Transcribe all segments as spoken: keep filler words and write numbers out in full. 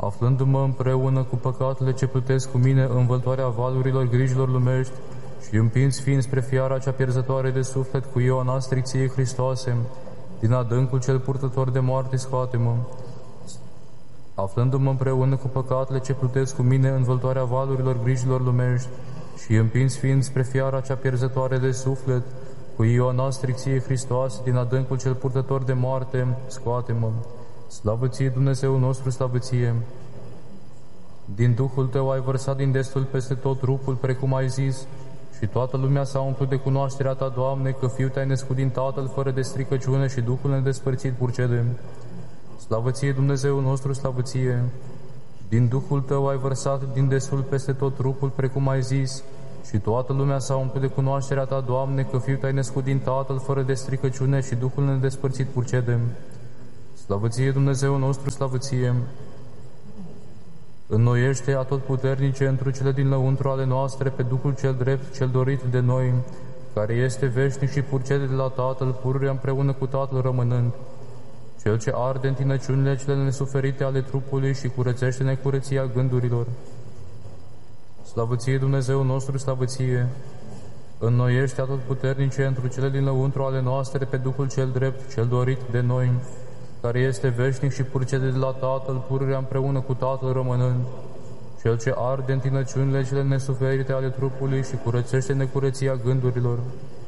aflându-mă împreună cu păcatele ce plutesc cu mine în văltoarea valurilor grijilor lumești și împins fiind spre fiara cea pierzătoare de suflet cu Ioana stricției Hristoase, din adâncul cel purtător de moarte scoate-mă. Aflându-mă împreună cu păcatele ce plutesc cu mine în văltoarea valurilor grijilor lumești și împins fiind spre fiara cea pierzătoare de suflet cu Ioana stricției Hristoase, din adâncul cel purtător de moarte, scoate-mă. Slavă ție, Dumnezeu nostru, slavă ție! Din Duhul tău ai vărsat din destul peste tot trupul, precum ai zis, și toată lumea s-a umplut de cunoașterea ta, Doamne, că Fiul te-ai născut din Tatăl fără de stricăciune și Duhul nedespărțit purcede. Slavă ție, Dumnezeu nostru, slavă ție! Din Duhul tău ai vărsat din destul peste tot trupul, precum ai zis, și toată lumea s-a umplut de cunoașterea ta, Doamne, că Fiul te-ai născut din Tatăl fără de stricăciune și Duhul nedespărțit purcede. Slavă ție, Dumnezeu nostru, slavă ție! Înnoiește atotputernice întru cele din lăuntru ale noastre pe Duhul cel drept, cel dorit de noi, care este veșnic și purcede de la Tatăl, pururea împreună cu Tatăl rămânând, cel ce arde întinăciunile cele nesuferite ale trupului și curățește necurăția gândurilor. Slavă ție, Dumnezeu nostru, slavă ție! Înnoiește atotputernice întru cele din lăuntru ale noastre pe Duhul cel drept, cel dorit de noi, care este veșnic și purcede de la Tatăl, pururea împreună cu Tatăl rămânând, cel ce arde întinăciunile cele nesuferite ale trupului și curățește necurăția gândurilor.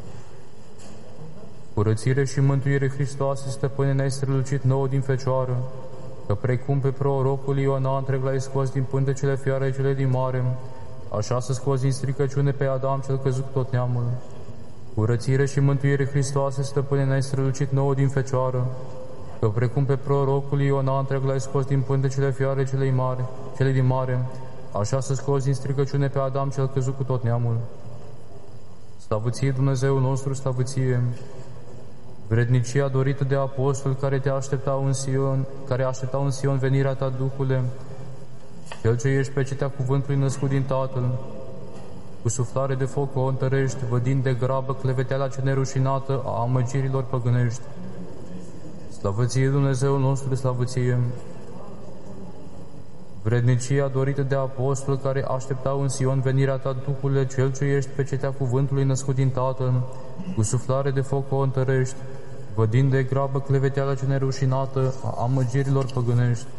Curățire și mântuire Hristoase, Stăpâne, ne-ai strălucit nouă din Fecioară, că precum pe prorocul Ioana întreg l-ai scos din pântecele fiarei cele din mare, așa să scoți din stricăciune pe Adam cel căzut tot neamul. Curățire și mântuire Hristoase, Stăpâne, ne-ai strălucit nouă din Fecioară, că precum pe prorocul Ioana întreg l-ai scos din pântecele fiarei cele mari, cele din mare, așa să scoți din stricăciune pe Adam cel căzut cu tot neamul. Slavă ție, Dumnezeu nostru, slavă ție! Vrednicia dorită de apostol care te așteptau în Sion, care așteptau în Sion venirea ta, Duhule, cel ce ești pe cetea cuvântului născut din Tatăl, cu suflare de foc o întărești, vădind de grabă cleveteala ce nerușinată a amăgirilor păgânești. Slavă ție, Dumnezeu nostru, slavă ție! Vrednicia dorită de apostol care așteptau în Sion venirea ta, Duhule, cel ce ești pe cetea cuvântului născut din Tatăl, cu suflare de foc o întărești, vădind de grabă cleveteala ce nerușinată a amăgirilor păgânești.